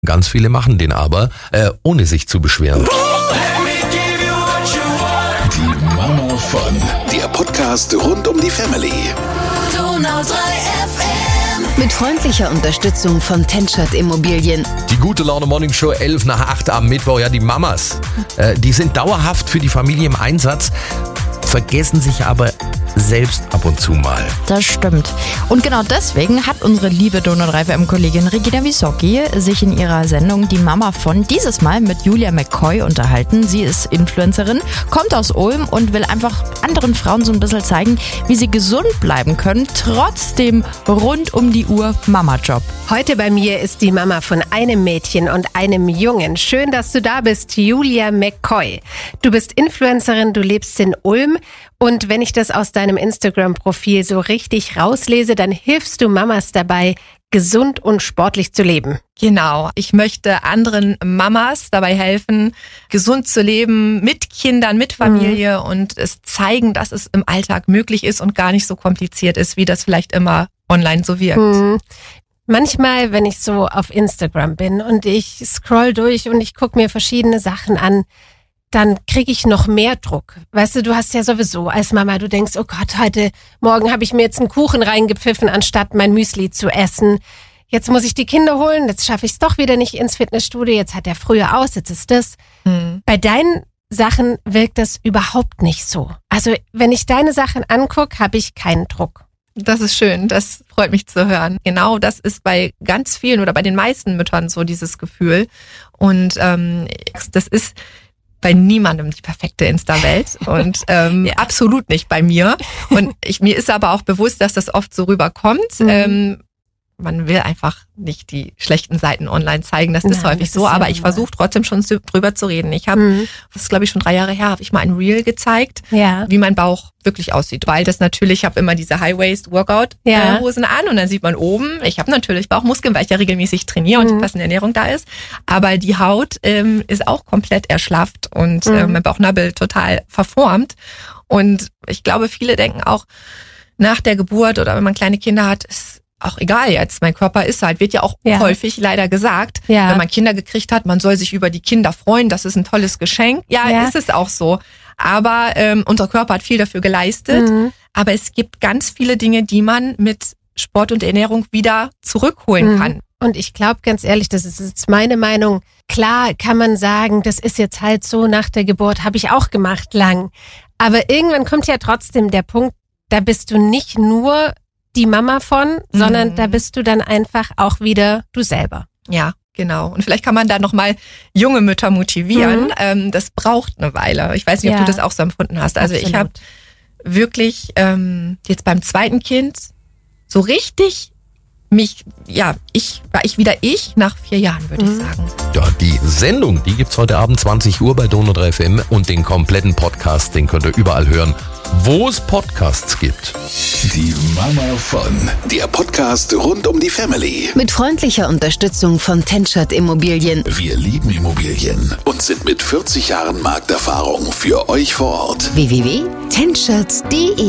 Ganz viele machen den aber, ohne sich zu beschweren. Die Mama von. Der Podcast rund um die Family. Donau 3 FM. Mit freundlicher Unterstützung von Tenschert Immobilien. Die gute Laune Morning Show 7 nach 8 am Mittwoch. Ja, die Mamas, die sind dauerhaft für die Familie im Einsatz, vergessen sich aber selbst ab und zu mal. Das stimmt. Und genau deswegen hat unsere liebe Donau 3 FM-Kollegin Regina Wisocki sich in ihrer Sendung Die Mama von dieses Mal mit Julia McCoy unterhalten. Sie ist Influencerin, kommt aus Ulm und will einfach anderen Frauen so ein bisschen zeigen, wie sie gesund bleiben können, trotz dem rund um die Uhr Mama-Job. Heute bei mir ist die Mama von einem Mädchen und einem Jungen. Schön, dass du da bist, Julia McCoy. Du bist Influencerin, du lebst in Ulm. Und wenn ich das aus deinem Instagram-Profil so richtig rauslese, dann hilfst du Mamas dabei, gesund und sportlich zu leben. Genau. Ich möchte anderen Mamas dabei helfen, gesund zu leben, mit Kindern, mit Familie und es zeigen, dass es im Alltag möglich ist und gar nicht so kompliziert ist, wie das vielleicht immer online so wirkt. Manchmal, wenn ich so auf Instagram bin und ich scroll durch und ich gucke mir verschiedene Sachen an, dann kriege ich noch mehr Druck. Weißt du hast ja sowieso als Mama, du denkst, oh Gott, morgen habe ich mir jetzt einen Kuchen reingepfiffen, anstatt mein Müsli zu essen. Jetzt muss ich die Kinder holen, jetzt schaffe ich es doch wieder nicht ins Fitnessstudio, jetzt hat er früher aus, jetzt ist das. Bei deinen Sachen wirkt das überhaupt nicht so. Also wenn ich deine Sachen angucke, habe ich keinen Druck. Das ist schön, das freut mich zu hören. Genau, das ist bei ganz vielen oder bei den meisten Müttern so dieses Gefühl. Und das ist bei niemandem die perfekte Insta-Welt und absolut nicht bei mir. Und mir ist aber auch bewusst, dass das oft so rüberkommt. Man will einfach nicht die schlechten Seiten online zeigen, das ist häufig so, aber ich versuche trotzdem schon drüber zu reden. Ich habe, das ist glaube ich schon 3 Jahre her, habe ich mal ein Reel gezeigt, wie mein Bauch wirklich aussieht, weil das natürlich, ich habe immer diese High-Waist-Workout-Hosen an und dann sieht man oben, ich habe natürlich Bauchmuskeln, weil ich ja regelmäßig trainiere und die passende Ernährung da ist, aber die Haut ist auch komplett erschlafft und mein Bauchnabel total verformt und ich glaube, viele denken auch nach der Geburt oder wenn man kleine Kinder hat, ist auch egal jetzt, mein Körper ist halt, wird ja auch häufig leider gesagt, wenn man Kinder gekriegt hat, man soll sich über die Kinder freuen, das ist ein tolles Geschenk. Ja, ist es auch so. Aber unser Körper hat viel dafür geleistet. Aber es gibt ganz viele Dinge, die man mit Sport und Ernährung wieder zurückholen kann. Und ich glaube, ganz ehrlich, das ist jetzt meine Meinung. Klar kann man sagen, das ist jetzt halt so nach der Geburt, habe ich auch gemacht lang. Aber irgendwann kommt ja trotzdem der Punkt, da bist du nicht nur die Mama von, sondern da bist du dann einfach auch wieder du selber. Ja, genau. Und vielleicht kann man da nochmal junge Mütter motivieren. Das braucht eine Weile. Ich weiß nicht, ob du das auch so empfunden hast. Also ich habe wirklich jetzt beim zweiten Kind so richtig war ich wieder nach 4 Jahren, würde ich sagen. Ja, die Sendung, die gibt's heute Abend 20 Uhr bei Donau 3 FM und den kompletten Podcast, den könnt ihr überall hören, wo es Podcasts gibt. Die Mama von. Der Podcast rund um die Family. Mit freundlicher Unterstützung von Tenschert Immobilien. Wir lieben Immobilien und sind mit 40 Jahren Markterfahrung für euch vor Ort. www.tenschert.de